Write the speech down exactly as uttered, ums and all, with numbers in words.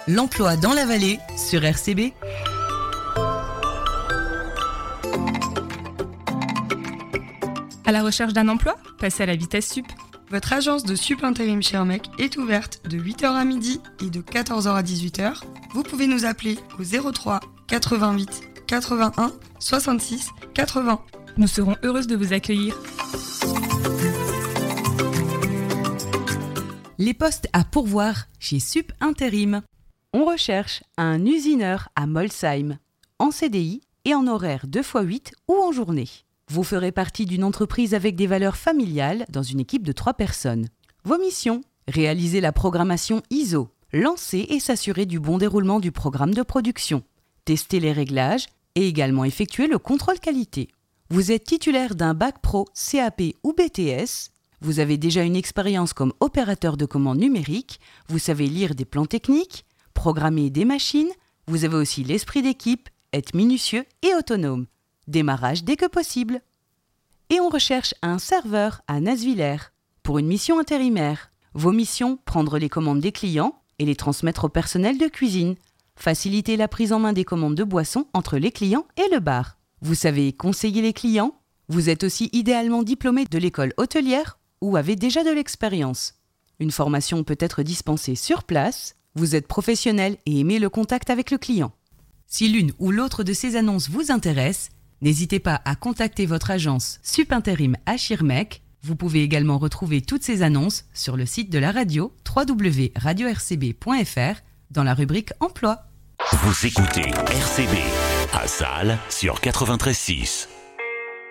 L'emploi dans la vallée sur R C B. À la recherche d'un emploi ? Passez à la vitesse sup. Votre agence de sup intérim chez Hermec est ouverte de huit heures à midi et de quatorze heures à dix-huit heures. Vous pouvez nous appeler au zéro trois quatre-vingt-huit quatre-vingt-un soixante-six quatre-vingts. Nous serons heureuses de vous accueillir. Les postes à pourvoir chez Sup Intérim. On recherche un usineur à Molsheim, en C D I et en horaire deux fois huit ou en journée. Vous ferez partie d'une entreprise avec des valeurs familiales dans une équipe de trois personnes. Vos missions : réaliser la programmation I S O, lancer et s'assurer du bon déroulement du programme de production, tester les réglages et également effectuer le contrôle qualité. Vous êtes titulaire d'un bac pro, C A P ou B T S. Vous avez déjà une expérience comme opérateur de commande numérique. Vous savez lire des plans techniques, programmer des machines. Vous avez aussi l'esprit d'équipe, être minutieux et autonome. Démarrage dès que possible. Et on recherche un serveur à Nasviller pour une mission intérimaire. Vos missions : prendre les commandes des clients et les transmettre au personnel de cuisine. Faciliter la prise en main des commandes de boissons entre les clients et le bar. Vous savez conseiller les clients. Vous êtes aussi idéalement diplômé de l'école hôtelière ou avez déjà de l'expérience. Une formation peut être dispensée sur place. Vous êtes professionnel et aimez le contact avec le client. Si l'une ou l'autre de ces annonces vous intéresse, n'hésitez pas à contacter votre agence Sup Intérim à Schirmeck. Vous pouvez également retrouver toutes ces annonces sur le site de la radio w w w point radio r c b point f r dans la rubrique Emploi. Vous écoutez R C B à Salles sur quatre-vingt-treize six.